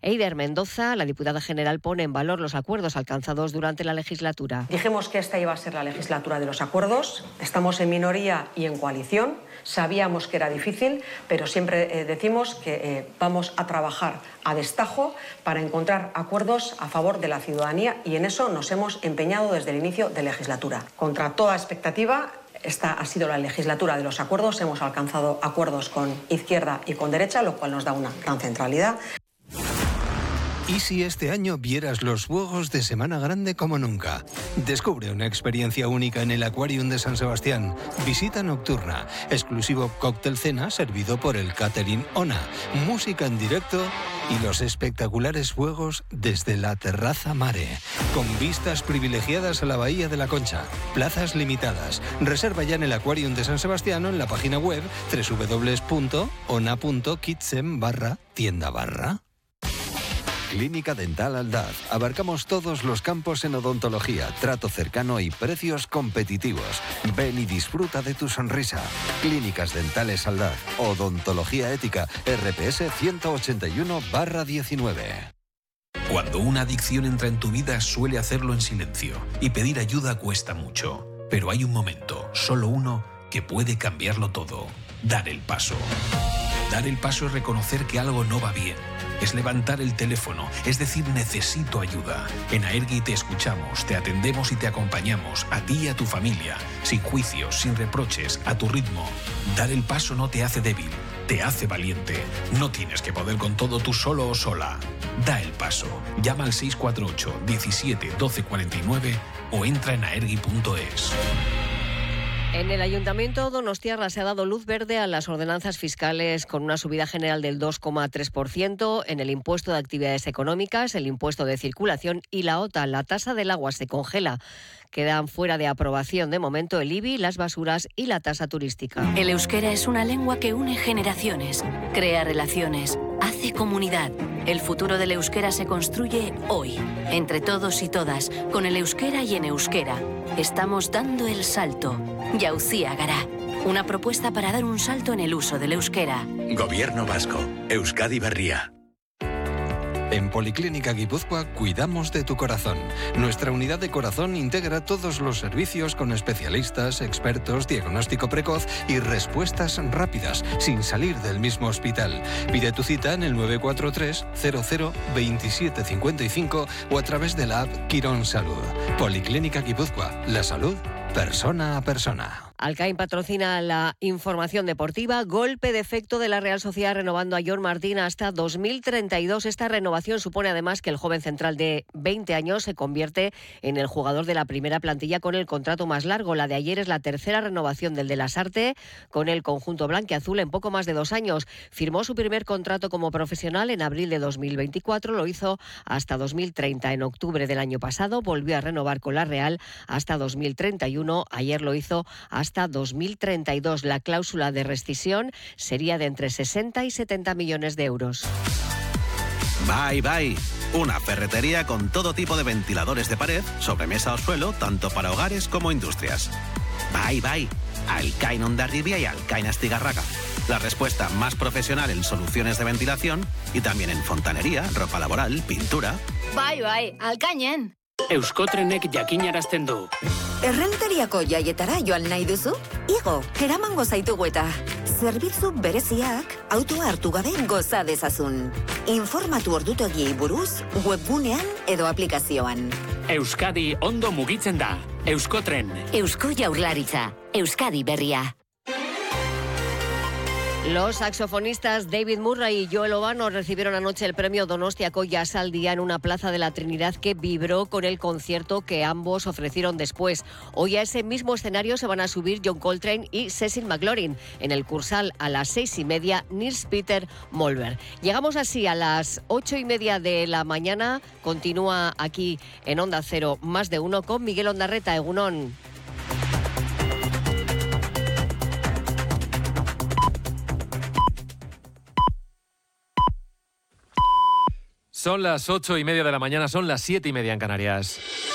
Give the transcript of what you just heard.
Eider Mendoza, la diputada general, pone en valor los acuerdos alcanzados durante la legislatura. Dijimos que esta iba a ser la legislatura de los acuerdos. Estamos en minoría y en coalición. Sabíamos que era difícil, pero siempre decimos que vamos a trabajar a destajo para encontrar acuerdos a favor de la ciudadanía, y en eso nos hemos empeñado desde el inicio de legislatura. Contra toda expectativa, esta ha sido la legislatura de los acuerdos. Hemos alcanzado acuerdos con izquierda y con derecha, lo cual nos da una gran centralidad. ¿Y si este año vieras los fuegos de Semana Grande como nunca? Descubre una experiencia única en el Aquarium de San Sebastián. Visita nocturna, exclusivo cóctel cena servido por el Catering ONA, música en directo y los espectaculares fuegos desde la terraza Mare, con vistas privilegiadas a la Bahía de la Concha. Plazas limitadas. Reserva ya en el Aquarium de San Sebastián o en la página web www.ona.kitchen/tienda/. Clínica Dental Aldaz. Abarcamos todos los campos en odontología, trato cercano y precios competitivos. Ven y disfruta de tu sonrisa. Clínicas Dentales Aldaz. Odontología ética. RPS 181/19. Cuando una adicción entra en tu vida, suele hacerlo en silencio. Y pedir ayuda cuesta mucho. Pero hay un momento, solo uno, que puede cambiarlo todo. Dar el paso. Dar el paso es reconocer que algo no va bien. Es levantar el teléfono, es decir, necesito ayuda. En Aergi te escuchamos, te atendemos y te acompañamos, a ti y a tu familia, sin juicios, sin reproches, a tu ritmo. Dar el paso no te hace débil, te hace valiente. No tienes que poder con todo tú solo o sola. Da el paso. Llama al 648 17 12 49 o entra en aergi.es. En el Ayuntamiento donostiarra se ha dado luz verde a las ordenanzas fiscales con una subida general del 2,3%, en el impuesto de actividades económicas, el impuesto de circulación y la OTA. La tasa del agua se congela. Quedan fuera de aprobación de momento el IBI, las basuras y la tasa turística. El euskera es una lengua que une generaciones, crea relaciones, hace comunidad. El futuro del euskera se construye hoy, entre todos y todas, con el euskera y en euskera. Estamos dando el salto. Yauzía Gará. Una propuesta para dar un salto en el uso del euskera. Gobierno Vasco. Euskadi Berria. En Policlínica Guipúzcoa cuidamos de tu corazón. Nuestra unidad de corazón integra todos los servicios con especialistas, expertos, diagnóstico precoz y respuestas rápidas, sin salir del mismo hospital. Pide tu cita en el 943 00 27 55 o a través de la app Quirón Salud. Policlínica Guipúzcoa. La salud persona a persona. Alcaín patrocina la información deportiva. Golpe de efecto de la Real Sociedad renovando a Jon Martín hasta 2032. Esta renovación supone además que el joven central de 20 años se convierte en el jugador de la primera plantilla con el contrato más largo. La de ayer es la tercera renovación del de Lasarte con el conjunto blanquiazul en poco más de 2 años. Firmó su primer contrato como profesional en abril de 2024. Lo hizo hasta 2030. En octubre del año pasado volvió a renovar con la Real hasta 2031. Ayer lo hizo hasta 2032. La cláusula de rescisión sería de entre 60 y 70 millones de euros. Bye Bye, una ferretería con todo tipo de ventiladores de pared, sobremesa o suelo, tanto para hogares como industrias. Bye Bye, Alcain Hondarribia y Alcain Astigarraga. La respuesta más profesional en soluciones de ventilación y también en fontanería, ropa laboral, pintura. Bye Bye, Alcainen. Euskotrenek jakinarazten du. Errenteriako jaietara joan nahi duzu? Igo, eramango zaitugu eta zerbitzu bereziak autoa hartu gabe goza dezazun. Informatu ordutegiei buruz webgunean edo aplikazioan. Euskadi ondo mugitzen da. Euskotren. Eusko Jaurlaritza. Euskadi Berria. Los saxofonistas David Murray y Joel Obano recibieron anoche el premio Donostiako Jazzaldia en una plaza de la Trinidad que vibró con el concierto que ambos ofrecieron después. Hoy a ese mismo escenario se van a subir John Coltrane y Cecil McLaurin. En el Cursal a las 6:30, Nils Peter Molver. Llegamos así a las 8:30 de la mañana. Continúa aquí en Onda Cero Más de Uno con Miguel Ondarreta. Egunon. Son las 8:30 de la mañana, son las 7:30 en Canarias.